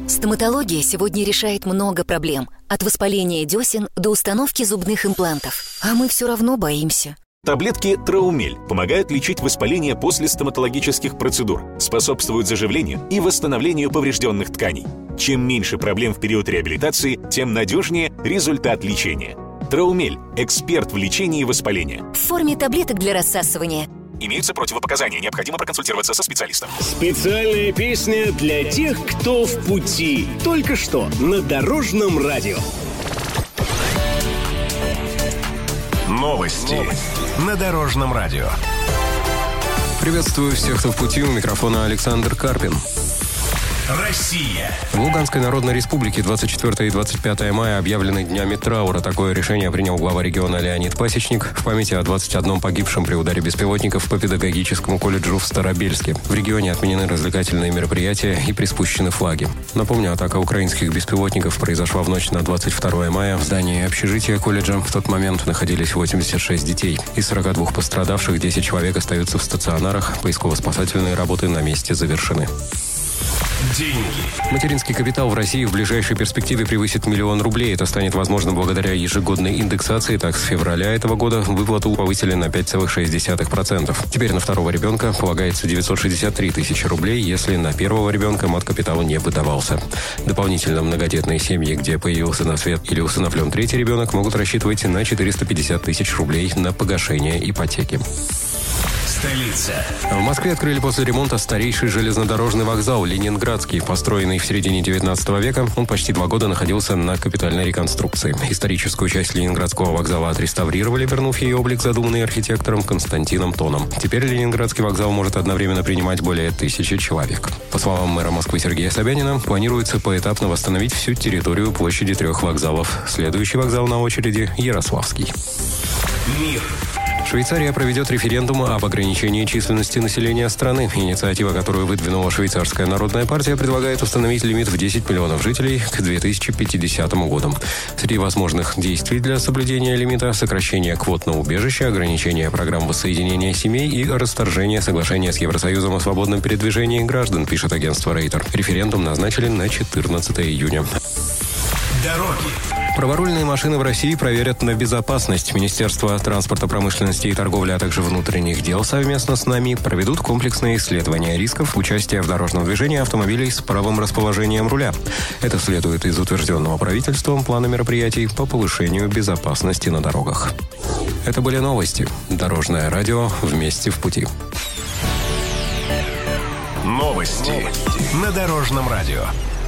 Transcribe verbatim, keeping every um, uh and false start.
Стоматология сегодня решает много проблем. От воспаления десен до установки зубных имплантов. А мы все равно боимся. Таблетки Траумель помогают лечить воспаление после стоматологических процедур, способствуют заживлению и восстановлению поврежденных тканей. Чем меньше проблем в период реабилитации, тем надежнее результат лечения. Траумель – эксперт в лечении воспаления. В форме таблеток для рассасывания. Имеются противопоказания, необходимо проконсультироваться со специалистом. Специальная песня для тех, кто в пути. Только что на Дорожном радио. Новости, Новости на Дорожном радио. Приветствую всех, кто в пути. У микрофона Александр Карпин. Россия. В Луганской Народной Республике двадцать четвёртое и двадцать пятое мая объявлены днями траура. Такое решение принял глава региона Леонид Пасечник в памяти о двадцати одном погибшем при ударе беспилотников по педагогическому колледжу в Старобельске. В регионе отменены развлекательные мероприятия и приспущены флаги. Напомню, атака украинских беспилотников произошла в ночь на двадцать второе мая. В здании общежития колледжа в тот момент находились восемьдесят шесть детей. Из сорока двух пострадавших десять человек остаются в стационарах. Поисково-спасательные работы на месте завершены. Деньги. Материнский капитал в России в ближайшей перспективе превысит миллион рублей. Это станет возможно благодаря ежегодной индексации. Так, с февраля этого года выплату повысили на пять целых шесть десятых процента. Теперь на второго ребенка полагается девятьсот шестьдесят три тысячи рублей, если на первого ребенка мат-капитал не выдавался. Дополнительно многодетные семьи, где появился на свет или усыновлен третий ребенок, могут рассчитывать на четыреста пятьдесят тысяч рублей на погашение ипотеки. Столица. В Москве открыли после ремонта старейший железнодорожный вокзал Ленинградский. Построенный в середине девятнадцатого века, он почти два года находился на капитальной реконструкции. Историческую часть Ленинградского вокзала отреставрировали, вернув ей облик, задуманный архитектором Константином Тоном. Теперь Ленинградский вокзал может одновременно принимать более тысячи человек. По словам мэра Москвы Сергея Собянина, планируется поэтапно восстановить всю территорию площади трех вокзалов. Следующий вокзал на очереди – Ярославский. Мир. Швейцария проведет референдум об ограничении численности населения страны. Инициатива, которую выдвинула швейцарская народная партия, предлагает установить лимит в десять миллионов жителей к две тысячи пятидесятому году. Среди возможных действий для соблюдения лимита – сокращение квот на убежище, ограничение программ воссоединения семей и расторжение соглашения с Евросоюзом о свободном передвижении граждан, пишет агентство Рейтер. Референдум назначили на четырнадцатое июня. Дороги. Праворульные машины в России проверят на безопасность. Министерство транспорта, промышленности и торговли, а также внутренних дел совместно с нами проведут комплексные исследования рисков участия в дорожном движении автомобилей с правым расположением руля. Это следует из утвержденного правительством плана мероприятий по повышению безопасности на дорогах. Это были новости. Дорожное радио. Вместе в пути. Новости на Дорожном радио.